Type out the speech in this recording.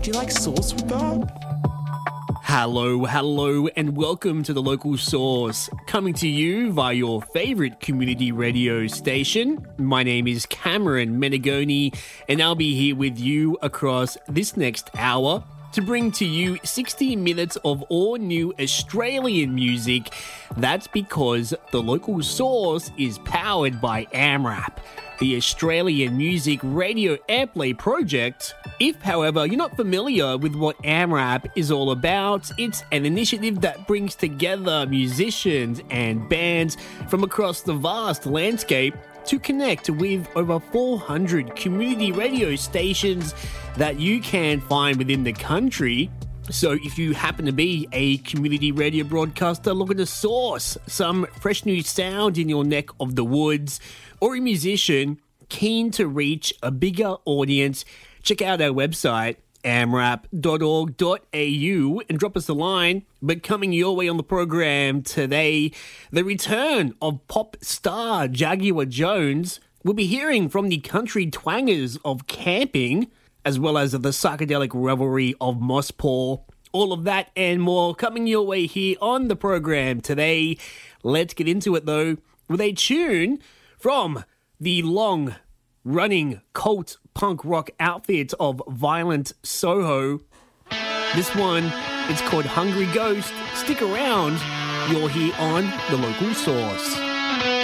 Would you like sauce with that? Hello, and welcome to The Local Source, coming to you via your favourite community radio station. My name is Cameron Menegoni, and I'll be here with you across this next hour to bring to you 60 minutes of all new Australian music. That's because The Local Source is powered by AMRAP, the Australian Music Radio Airplay project. If, however, you're not familiar with what AMRAP is all about, it's an initiative that brings together musicians and bands from across the vast landscape to connect with over 400 community radio stations that you can find within the country. So if you happen to be a community radio broadcaster looking to source some fresh new sound in your neck of the woods, or a musician keen to reach a bigger audience, check out our website, amrap.org.au, and drop us a line. But coming your way on the program today, the return of pop star Jaguar Jones. We'll be hearing from the country twangers of Camping, as well as the psychedelic revelry of Moss Paw. All of that and more coming your way here on the program today. Let's get into it, though, with a tune from the long-running cult punk rock outfit of Violent Soho. This one, it's called Hungry Ghost. Stick around. You're here on The Local Source.